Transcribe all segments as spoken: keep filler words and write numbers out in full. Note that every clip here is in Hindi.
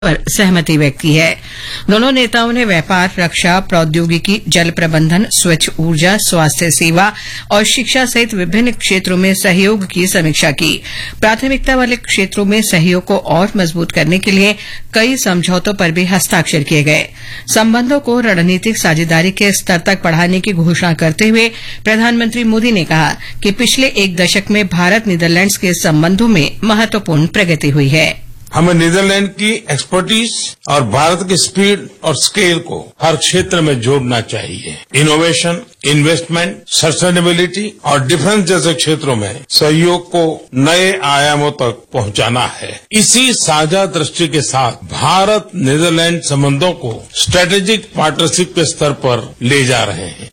पर सहमति व्यक्त की है। दोनों नेताओं ने व्यापार, रक्षा, प्रौद्योगिकी, जल प्रबंधन, स्वच्छ ऊर्जा, स्वास्थ्य सेवा और शिक्षा सहित विभिन्न क्षेत्रों में सहयोग की समीक्षा की। प्राथमिकता वाले क्षेत्रों में सहयोग को और मजबूत करने के लिए कई समझौतों पर भी हस्ताक्षर किए गए। संबंधों को रणनीतिक साझेदारी के स्तर तक बढ़ाने की घोषणा करते हुए प्रधानमंत्री मोदी ने कहा कि पिछले एक दशक में भारत नीदरलैंड्स के संबंधों में महत्वपूर्ण प्रगति हुई है। हमें नीदरलैंड की एक्सपर्टीज और भारत की स्पीड और स्केल को हर क्षेत्र में जोड़ना चाहिए। इनोवेशन, इन्वेस्टमेंट, सस्टेनेबिलिटी और डिफेंस जैसे क्षेत्रों में सहयोग को नए आयामों तक पहुंचाना है। इसी साझा दृष्टि के साथ भारत नीदरलैंड संबंधों को स्ट्रेटेजिक पार्टनरशिप के स्तर पर ले जा रहे हैं।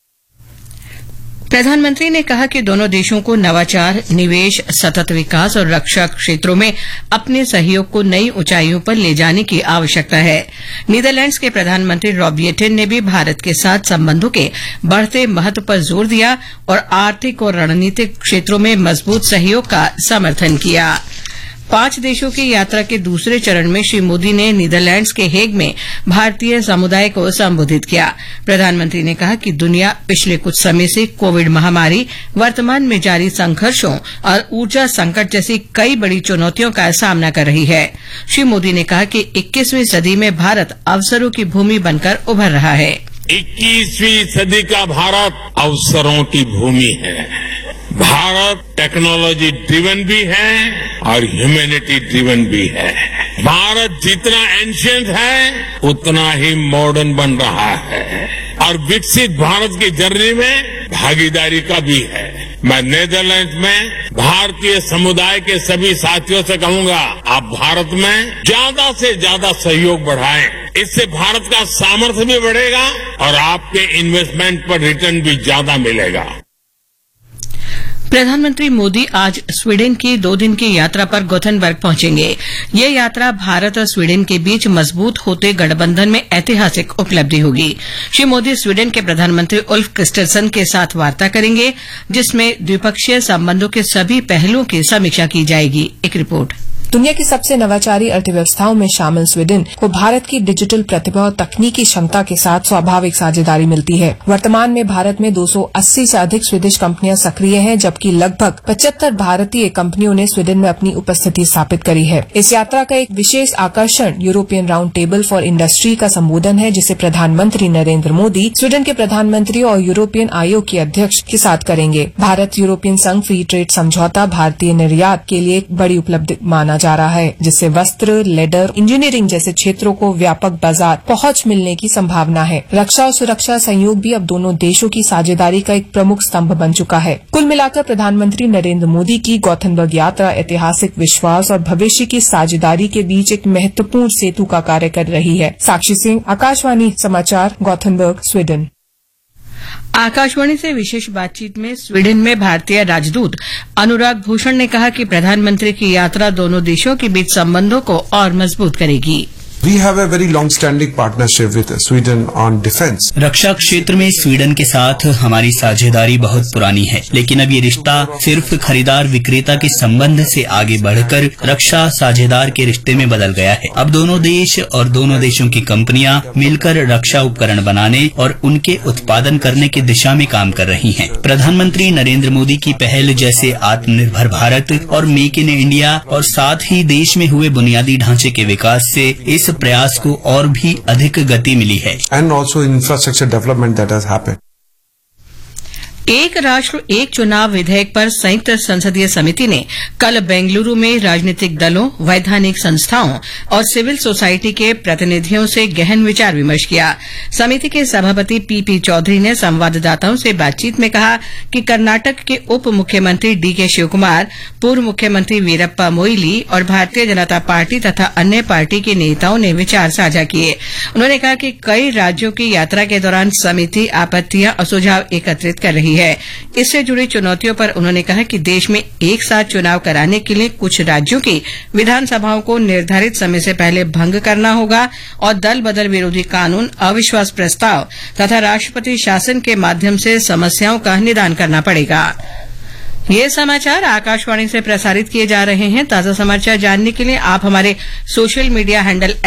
प्रधानमंत्री ने कहा कि दोनों देशों को नवाचार, निवेश, सतत विकास और रक्षा क्षेत्रों में अपने सहयोग को नई ऊंचाइयों पर ले जाने की आवश्यकता है। नीदरलैंड्स के प्रधानमंत्री रॉब येटेन ने भी भारत के साथ संबंधों के बढ़ते महत्व पर जोर दिया और आर्थिक और रणनीतिक क्षेत्रों में मजबूत सहयोग का समर्थन किया। पांच देशों की यात्रा के दूसरे चरण में श्री मोदी ने नीदरलैंड्स के हेग में भारतीय समुदाय को संबोधित किया। प्रधानमंत्री ने कहा कि दुनिया पिछले कुछ समय से कोविड महामारी, वर्तमान में जारी संघर्षों और ऊर्जा संकट जैसी कई बड़ी चुनौतियों का सामना कर रही है। श्री मोदी ने कहा कि इक्कीसवीं सदी में भारत अवसरों की भूमि बनकर उभर रहा है। इक्कीसवीं सदी का भारत अवसरों की भूमि है। भारत टेक्नोलॉजी ड्रिवन भी है और ह्यूमैनिटी ड्रिवन भी है। भारत जितना एंशिएंट है उतना ही मॉडर्न बन रहा है और विकसित भारत की जर्नी में भागीदारी का भी है। मैं नीदरलैंड्स में भारतीय समुदाय के सभी साथियों से कहूंगा, आप भारत में ज्यादा से ज्यादा सहयोग बढ़ाएं। इससे भारत का सामर्थ्य भी बढ़ेगा और आपके इन्वेस्टमेंट पर रिटर्न भी ज्यादा मिलेगा। प्रधानमंत्री मोदी आज स्वीडन की दो दिन की यात्रा पर गोथेनबर्ग पहुंचेंगे। ये यात्रा भारत और स्वीडन के बीच मजबूत होते गठबंधन में ऐतिहासिक उपलब्धि होगी। श्री मोदी स्वीडन के प्रधानमंत्री उल्फ क्रिस्टरसन के साथ वार्ता करेंगे, जिसमें द्विपक्षीय संबंधों के सभी पहलुओं की समीक्षा की जाएगी। एक रिपोर्ट। दुनिया की सबसे नवाचारी अर्थव्यवस्थाओं में शामिल स्वीडन को भारत की डिजिटल प्रतिभा और तकनीकी क्षमता के साथ स्वाभाविक साझेदारी मिलती है। वर्तमान में भारत में दो सौ अस्सी से अधिक स्वीडिश कंपनियां सक्रिय हैं, जबकि लगभग पचहत्तर भारतीय कंपनियों ने स्वीडन में अपनी उपस्थिति स्थापित करी है। इस यात्रा का एक विशेष आकर्षण European round table for industry का संबोधन है, जिसे प्रधानमंत्री नरेंद्र मोदी स्वीडन के प्रधानमंत्री और यूरोपियन आयोग के अध्यक्ष के साथ करेंगे। भारत यूरोपियन संघ फ्री ट्रेड समझौता भारतीय निर्यात के लिए एक बड़ी उपलब्धि माना जा रहा है, जिससे वस्त्र, लेदर, इंजीनियरिंग जैसे क्षेत्रों को व्यापक बाजार पहुंच मिलने की संभावना है। रक्षा और सुरक्षा सहयोग भी अब दोनों देशों की साझेदारी का एक प्रमुख स्तंभ बन चुका है। कुल मिलाकर प्रधानमंत्री नरेंद्र मोदी की गोथेनबर्ग यात्रा ऐतिहासिक विश्वास और भविष्य की साझेदारी के बीच एक महत्वपूर्ण सेतु का कार्य कर रही है। साक्षी सिंह, आकाशवाणी समाचार, गोथेनबर्ग, स्वीडन। आकाशवाणी से विशेष बातचीत में स्वीडन में भारतीय राजदूत अनुराग भूषण ने कहा कि प्रधानमंत्री की यात्रा दोनों देशों के बीच संबंधों को और मजबूत करेगी। We have a very long-standing partnership with Sweden on defense. रक्षा क्षेत्र में स्वीडन के साथ हमारी साझेदारी बहुत पुरानी है, लेकिन अब ये रिश्ता सिर्फ खरीदार विक्रेता के संबंध से आगे बढ़कर रक्षा साझेदार के रिश्ते में बदल गया है। अब दोनों देश और दोनों देशों की कंपनियां मिलकर रक्षा उपकरण बनाने और उनके उत्पादन करने की दिशा में काम कर रही हैं। प्रधानमंत्री नरेंद्र मोदी की पहल जैसे आत्मनिर्भर भारत और मेक इन इंडिया और साथ ही देश में हुए बुनियादी ढांचे के विकास से इस प्रयास को और भी अधिक गति मिली है। And also infrastructure development that has happened. एक राष्ट्र एक चुनाव विधेयक पर संयुक्त संसदीय समिति ने कल बेंगलुरु में राजनीतिक दलों, वैधानिक संस्थाओं और सिविल सोसाइटी के प्रतिनिधियों से गहन विचार विमर्श किया। समिति के सभापति पीपी चौधरी ने संवाददाताओं से बातचीत में कहा कि कर्नाटक के उप मुख्यमंत्री डीके शिवकुमार, पूर्व मुख्यमंत्री वीरप्पा मोइली और भारतीय जनता पार्टी तथा अन्य पार्टी के नेताओं ने विचार साझा किए। उन्होंने कहा कि कई राज्यों की यात्रा के दौरान समिति आपत्तियां और सुझाव एकत्रित कर रही है। इससे जुड़ी चुनौतियों पर उन्होंने कहा कि देश में एक साथ चुनाव कराने के लिए कुछ राज्यों की विधानसभाओं को निर्धारित समय से पहले भंग करना होगा और दल बदल विरोधी कानून, अविश्वास प्रस्ताव तथा राष्ट्रपति शासन के माध्यम से समस्याओं का निदान करना पड़ेगा। ये समाचार आकाशवाणी से प्रसारित किए जा रहे हैं। ताजा समाचार जानने के लिए आप हमारे सोशल मीडिया हैंडल